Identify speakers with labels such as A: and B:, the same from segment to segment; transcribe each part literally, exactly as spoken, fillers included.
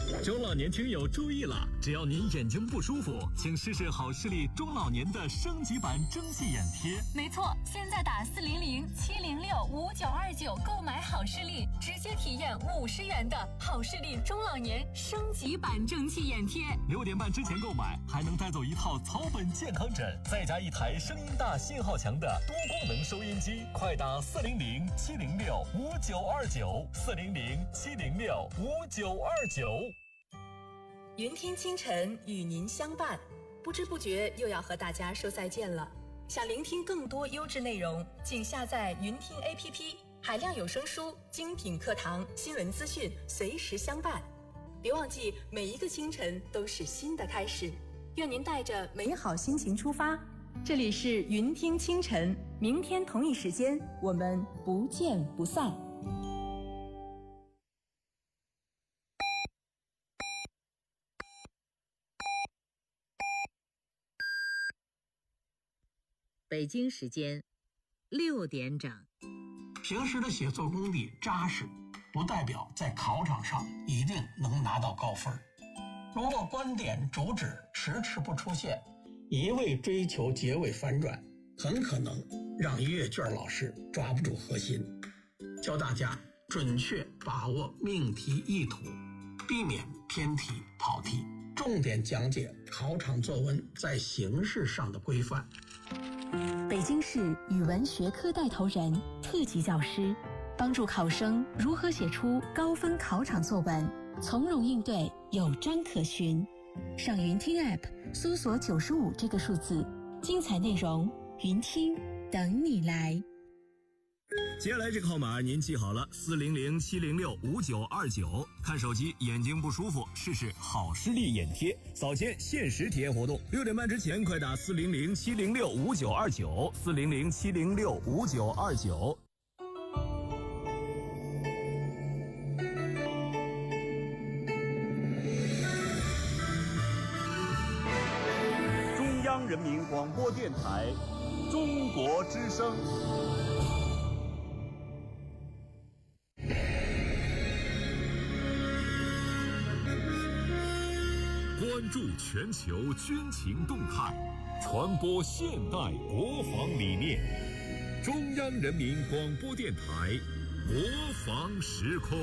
A: 中老年听友注意了，只要您眼睛不舒服，请试试好视力中老年的升级版蒸汽眼贴。
B: 没错，现在打四零零七零六五九二九购买好视力，直接体验五十元的好视力中老年升级版蒸汽眼贴。
A: 六点半之前购买，还能带走一套草本健康枕，再加一台声音大、信号强的多功能收音机。快打四零零七零六五九二九，四零零七零六五九二九。
C: 云听清晨与您相伴，不知不觉又要和大家说再见了。想聆听更多优质内容，请下载云听 A P P， 海量有声书、精品课堂、新闻资讯随时相伴。别忘记，每一个清晨都是新的开始。愿您带着美好心情出发。这里是云听清晨，明天同一时间我们不见不散。
D: 北京时间六点整。
E: 平时的写作功底扎实，不代表在考场上一定能拿到高分。如果观点主旨迟迟不出现，一味追求结尾反转，很可能让阅卷老师抓不住核心。教大家准确把握命题意图，避免偏题跑题，重点讲解考场作文在形式上的规范。
C: 北京市语文学科带头人、特级教师，帮助考生如何写出高分考场作文，从容应对，有章可循。上云听 App 搜索九十五这个数字，精彩内容云听等你来。
A: 接下来这个号码您记好了，四零零七零六五九二九。看手机眼睛不舒服，试试好视力眼贴，早间限时体验活动。六点半之前快打四零零七零六五九二九，四零零七零六五九二九。
F: 中央人民广播电台，中国之声。
A: 关注全球军情动态，传播现代国防理念。中央人民广播电台国防时空。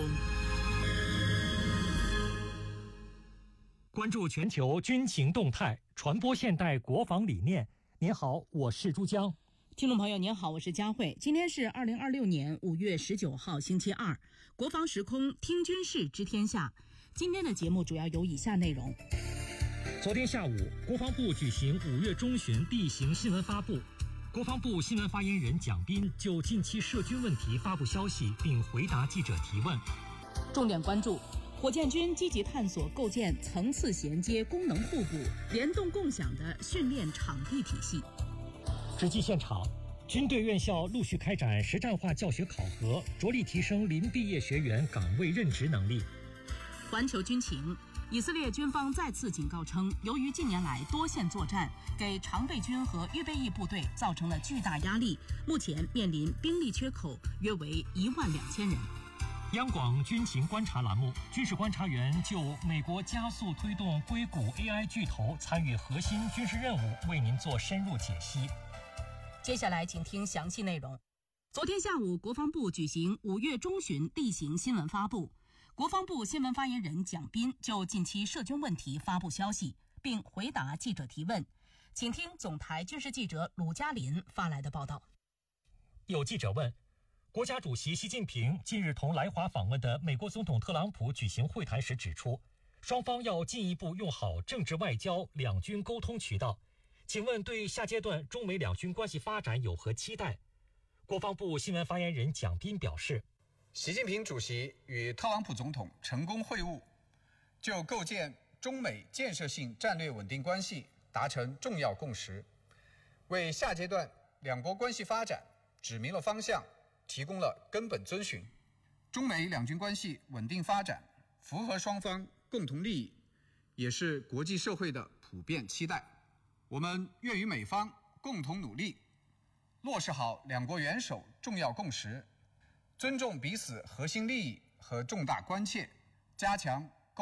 G: 关注全球军情动态，传播现代国防理念。您好，我是珠江。
H: 听众朋友您好，我是佳慧。今天是二零二六年五月十九号星期二，国防时空听军事知天下。今天的节目主要有以下内容。
G: 昨天下午，国防部举行五月中旬例行新闻发布。国防部新闻发言人蒋斌就近期涉军问题发布消息，并回答记者提问。
H: 重点关注：火箭军积极探索构建层次衔接、功能互补、联动共享的训练场地体系。
G: 实际现场，军队院校陆续开展实战化教学考核，着力提升临毕业学员岗位任职能力。
H: 环球军情，以色列军方再次警告称，由于近年来多线作战给常备军和预备役部队造成了巨大压力，目前面临兵力缺口约为一万两千人。
G: 央广军情观察栏目，军事观察员就美国加速推动硅谷 A I 巨头参与核心军事任务，为您做深入解析。
H: 接下来请听详细内容。昨天下午，国防部举行五月中旬例行新闻发布。国防部新闻发言人蒋斌就近期涉军问题发布消息，并回答记者提问。请听总台军事记者鲁嘉林发来的报道。
G: 有记者问，国家主席习近平近日同来华访问的美国总统特朗普举行会谈时指出，双方要进一步用好政治外交两军沟通渠道。请问对下阶段中美两军关系发展有何期待？国防部新闻发言人蒋斌表示，
I: 习近平主席与特朗普总统成功会晤，就构建中美建设性战略稳定关系达成重要共识，为下阶段两国关系发展指明了方向，提供了根本遵循。中美两军关系稳定发展符合双方共同利益，也是国际社会的普遍期待。我们愿与美方共同努力，落实好两国元首重要共识，尊重彼此核心利益和重大关切，加强